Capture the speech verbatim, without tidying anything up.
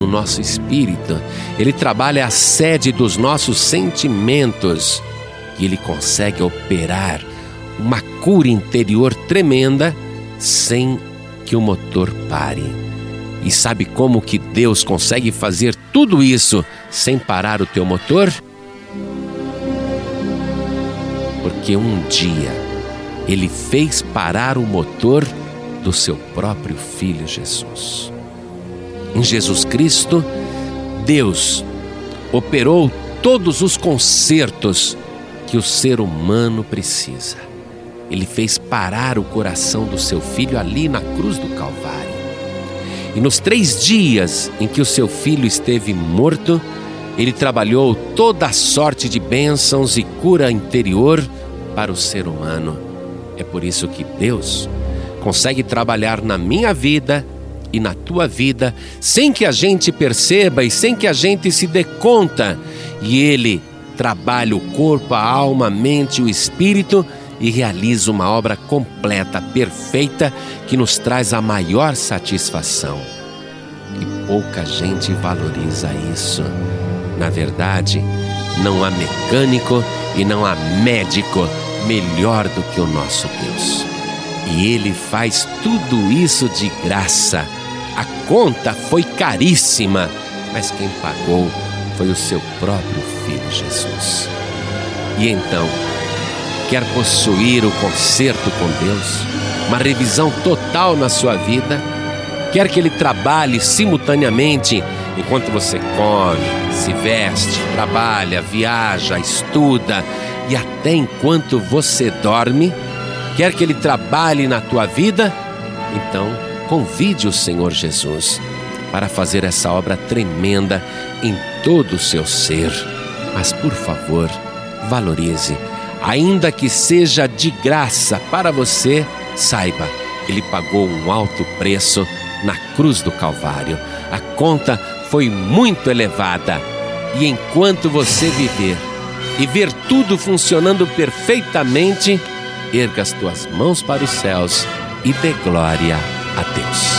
no nosso espírito, Ele trabalha a sede dos nossos sentimentos e Ele consegue operar uma cura interior tremenda sem que o motor pare. E sabe como que Deus consegue fazer tudo isso sem parar o teu motor? Porque um dia Ele fez parar o motor do seu próprio Filho Jesus. Em Jesus Cristo, Deus operou todos os consertos que o ser humano precisa. Ele fez parar o coração do seu Filho ali na cruz do Calvário. E nos três dias em que o seu Filho esteve morto, Ele trabalhou toda a sorte de bênçãos e cura interior para o ser humano. É por isso que Deus consegue trabalhar na minha vida e na tua vida sem que a gente perceba e sem que a gente se dê conta. E Ele trabalha o corpo, a alma, a mente e o espírito e realiza uma obra completa, perfeita, que nos traz a maior satisfação. E pouca gente valoriza isso. Na verdade, não há mecânico e não há médico melhor do que o nosso Deus. E Ele faz tudo isso de graça. A conta foi caríssima, mas quem pagou foi o seu próprio Filho Jesus. E então, quer possuir o conserto com Deus, uma revisão total na sua vida? Quer que Ele trabalhe simultaneamente enquanto você come, se veste, trabalha, viaja, estuda e até enquanto você dorme? Quer que Ele trabalhe na tua vida? Então, convide o Senhor Jesus para fazer essa obra tremenda em todo o seu ser. Mas, por favor, valorize. Ainda que seja de graça para você, saiba, Ele pagou um alto preço na cruz do Calvário. A conta foi muito elevada. E enquanto você viver e ver tudo funcionando perfeitamente, erga as tuas mãos para os céus e dê glória a Deus.